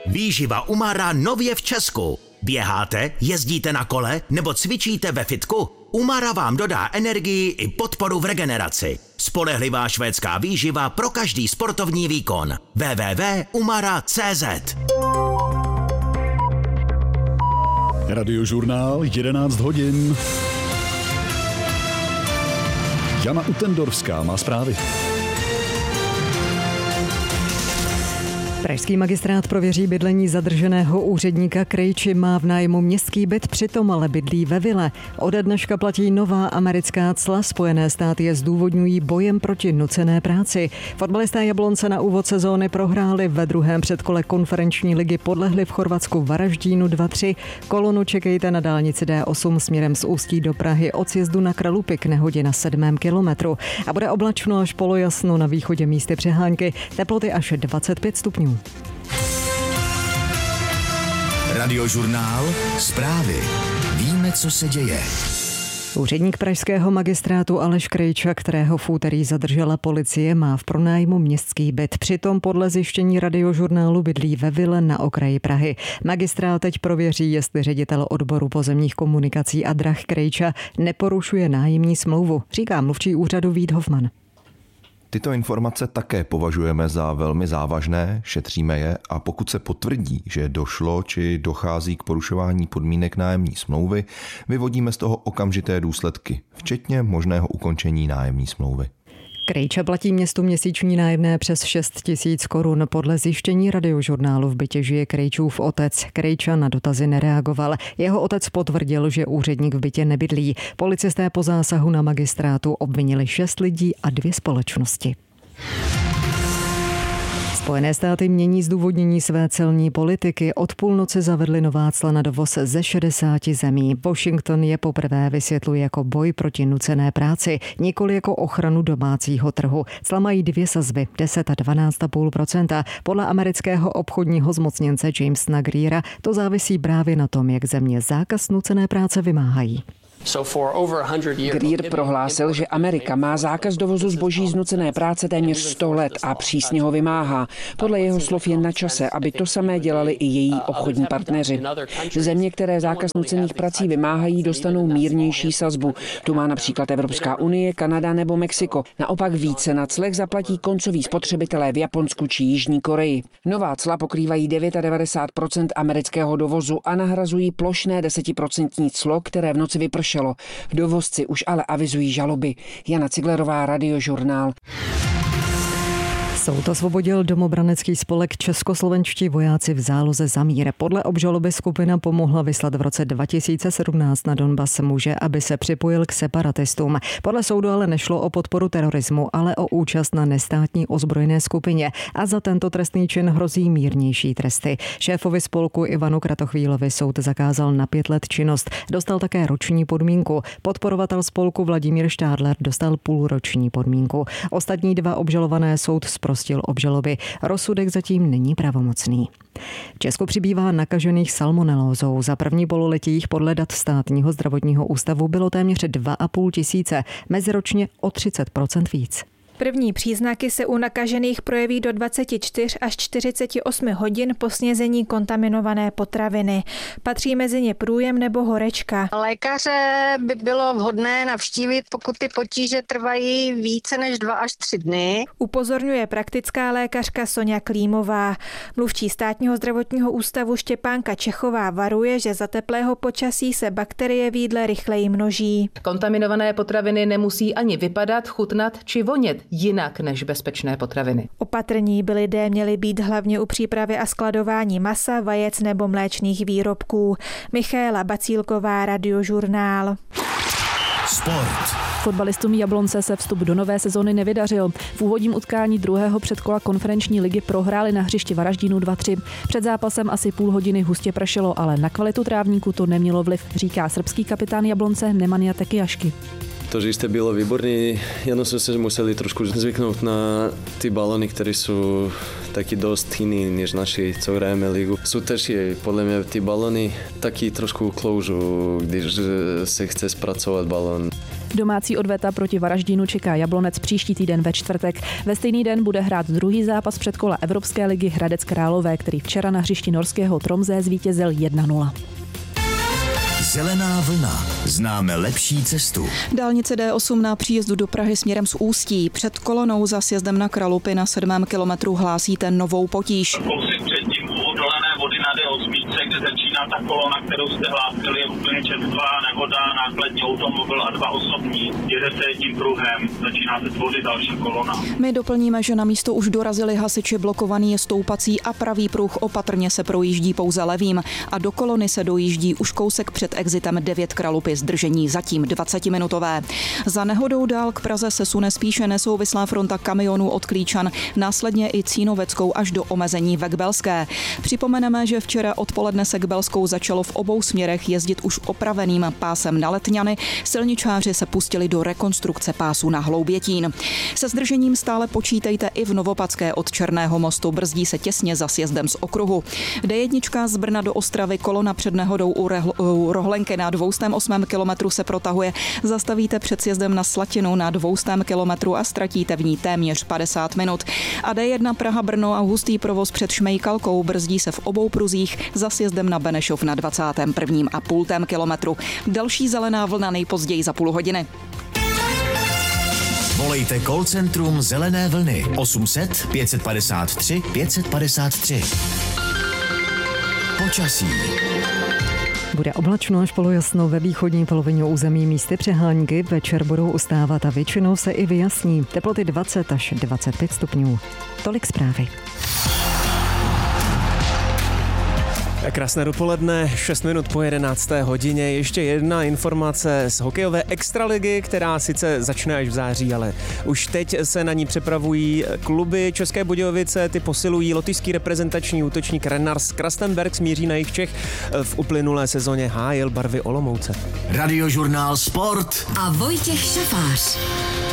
Výživa Umara nově v Česku. Běháte, jezdíte na kole nebo cvičíte ve fitku? Umara vám dodá energii i podporu v regeneraci. Spolehlivá švédská výživa pro každý sportovní výkon. www.umara.cz. Radiožurnál 11 hodin. Jana Utendorská má zprávy. Pražský magistrát prověří bydlení zadrženého úředníka Krejči, má v nájmu městský byt, přitom ale bydlí ve vile. Ode dneška platí nová americká cla, Spojené státy je zdůvodňují bojem proti nucené práci. Fotbalisté Jablonce na úvod sezóny prohráli, ve druhém předkole konferenční ligy podlehli v Chorvatsku Varaždínu 2-3. Kolonu čekejte na dálnici D8 směrem z Ústí do Prahy od sjezdu na Kralupy k nehodě na 7. kilometru. A bude oblačno až polojasno, na východě místy přehánky, teploty až 25 stupňů. Radiožurnál, zprávy. Víme, co se děje. Úředník pražského magistrátu Aleš Krejča, kterého v úterý zadržela policie, má v pronájmu městský byt. Přitom podle zjištění Radiožurnálu bydlí ve vile na okraji Prahy. Magistrát teď prověří, jestli ředitel odboru pozemních komunikací a drah Krejča neporušuje nájemní smlouvu, říká mluvčí úřadu Vít Hofman. Tyto informace také považujeme za velmi závažné, šetříme je a pokud se potvrdí, že došlo či dochází k porušování podmínek nájemní smlouvy, vyvodíme z toho okamžité důsledky, včetně možného ukončení nájemní smlouvy. Krejča platí městu měsíční nájemné přes 6 000 korun. Podle zjištění Radiožurnálu v bytě žije Krejčův otec. Krejča na dotazy nereagoval. Jeho otec potvrdil, že úředník v bytě nebydlí. Policisté po zásahu na magistrátu obvinili 6 lidí a 2 společnosti. Spojené státy mění zdůvodnění své celní politiky. Od půlnoci zavedly nová cla na dovoz ze 60 zemí. Washington je poprvé vysvětluje jako boj proti nucené práci, nikoli jako ochranu domácího trhu. Cla mají 2 sazby, 10 a 12,5%. Podle amerického obchodního zmocněnce Jamesa Greera to závisí právě na tom, jak země zákaz nucené práce vymáhají. Greer prohlásil, že Amerika má zákaz dovozu zboží z nucené práce téměř 100 let a přísně ho vymáhá. Podle jeho slov je na čase, aby to samé dělali i její obchodní partneři. Země, které zákaz nucených prací vymáhají, dostanou mírnější sazbu. Tu má například Evropská unie, Kanada nebo Mexiko. Naopak více na clech zaplatí koncoví spotřebitelé v Japonsku či Jižní Koreji. Nová cla pokrývají 99% amerického dovozu a nahrazují plošné 10% clo, které v noci vypršelo. Dovozci už ale avizují žaloby. Jana Ciglerová, Radiožurnál. Soud osvobodil domobranecký spolek Českoslovenští vojáci v záloze za mír. Podle obžaloby skupina pomohla vyslat v roce 2017 na Donbas muže, aby se připojil k separatistům. Podle soudu ale nešlo o podporu terorismu, ale o účast na nestátní ozbrojené skupině a za tento trestný čin hrozí mírnější tresty. Šéfovi spolku Ivanu Kratochvílovi soud zakázal na 5 let činnost. Dostal také roční podmínku. Podporovatel spolku Vladimír Štádler dostal půlroční podmínku. Ostatní 2 obžalované soud zprostil obžaloby. Rozsudek zatím není pravomocný. V Česku přibývá nakažených salmonelózou. Za první pololetí jich podle dat Státního zdravotního ústavu bylo téměř 2 500, meziročně o 30% víc. První příznaky se u nakažených projeví do 24 až 48 hodin po snězení kontaminované potraviny. Patří mezi ně průjem nebo horečka. Lékaře by bylo vhodné navštívit, pokud ty potíže trvají více než 2 až 3 dny. Upozorňuje praktická lékařka Soňa Klímová. Mluvčí Státního zdravotního ústavu Štěpánka Čechová varuje, že za teplého počasí se bakterie v jídle rychleji množí. Kontaminované potraviny nemusí ani vypadat, chutnat či vonět jinak než bezpečné potraviny. Opatrní by lidé měli být hlavně u přípravy a skladování masa, vajec nebo mléčných výrobků. Michaela Bacílková, Radiožurnál. Sport. Fotbalistům Jablonce se vstup do nové sezony nevydařil. V úvodním utkání druhého předkola konferenční ligy prohráli na hřišti Varaždínu 2-3. Před zápasem asi půl hodiny hustě pršelo, ale na kvalitu trávníku to nemělo vliv, říká srbský kapitán Jablonce Nemanja Tekijašky. To žisté bylo výborné, jenom jsme se museli trošku zvyknout na ty balóny, které jsou taky dost jiný než naši, co hrajeme ligu. Jsou tež podle mě ty balóny taky trošku kloužu, když se chce zpracovat balón. Domácí odveta proti Varaždínu čeká Jablonec příští týden ve čtvrtek. Ve stejný den bude hrát druhý zápas předkola Evropské ligy Hradec Králové, který včera na hřišti norského Tromsø zvítězil 1-0. Zelená vlna. Známe lepší cestu. Dálnice D8 na příjezdu do Prahy směrem z Ústí. Před kolonou za sjezdem na Kralupy na 7. kilometru hlásíte novou potíž. Kousek předtím u odolané vody na D8, kde začíná ta kolona, kterou jste hlásili, je úplně čerstvá nehoda, nákladní automobil a 2 osobní. Jedete jedním pruhem, začíná se tvořit další kolona. My doplníme, že na místo už dorazili hasiči, blokovaný je stoupací a pravý pruh, opatrně se projíždí pouze levým a do kolony se dojíždí už kousek před exitem 9 Kralupy, zdržení zatím 20-minutové. Za nehodou dál k Praze se sune spíše nesouvislá fronta kamionů od Klíčan, následně i Cínoveckou až do omezení Vekbelské. Připomeneme, že včera odpoledne se k Belskou začalo v obou směrech jezdit už opraveným pásem na Letňany. Silničáři se pustili do rekonstrukce pásu na Hloubětín. Se zdržením stále počítejte i v Novopadské od Černého mostu, brzdí se těsně za sjezdem z okruhu. D1 z Brna do Ostravy, kolona před nehodou u Rohlenky na 208. kilometru se protahuje. Zastavíte před sjezdem na Slatinu na 200. kilometru a ztratíte v ní téměř 50 minut. A D1 Praha-Brno a hustý provoz před Šmejkalkou, brzdí se v obou pruzích za sjezdem na Benešov na 21,5 kilometru. Další zelená vlna nejpozději za půl hodiny. Volejte call centrum Zelené vlny 800 553 553. Počasí. Bude oblačno až polojasno ve východní polovině území, místy přehánky, večer budou ustávat a většinou se i vyjasní. Teploty 20 až 25 stupňů. Tolik zprávy. Krásné dopoledne, 6 minut po 11. hodině. Ještě jedna informace z hokejové extraligy, která sice začne až v září, ale už teď se na ní připravují kluby České Budějovice, ty posilují lotyšský reprezentační útočník Renars Krastenberg smíří na jich Čech, v uplynulé sezóně hájil barvy Olomouce. Radiožurnál Sport a Vojtěch Šafář.